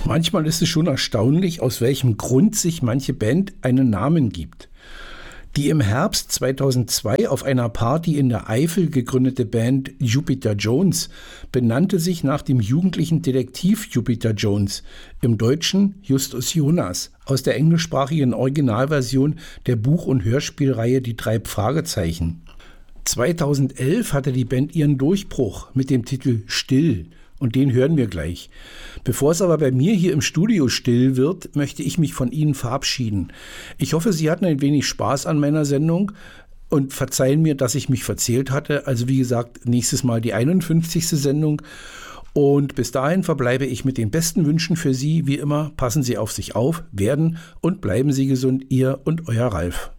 Manchmal ist es schon erstaunlich, aus welchem Grund sich manche Band einen Namen gibt. Die im Herbst 2002 auf einer Party in der Eifel gegründete Band Jupiter Jones benannte sich nach dem jugendlichen Detektiv Jupiter Jones, im Deutschen Justus Jonas, aus der englischsprachigen Originalversion der Buch- und Hörspielreihe Die drei Fragezeichen. 2011 hatte die Band ihren Durchbruch mit dem Titel Still. Und den hören wir gleich. Bevor es aber bei mir hier im Studio still wird, möchte ich mich von Ihnen verabschieden. Ich hoffe, Sie hatten ein wenig Spaß an meiner Sendung und verzeihen mir, dass ich mich verzählt hatte. Also wie gesagt, nächstes Mal die 51. Sendung. Und bis dahin verbleibe ich mit den besten Wünschen für Sie. Wie immer, passen Sie auf sich auf, werden und bleiben Sie gesund, Ihr und Euer Ralf.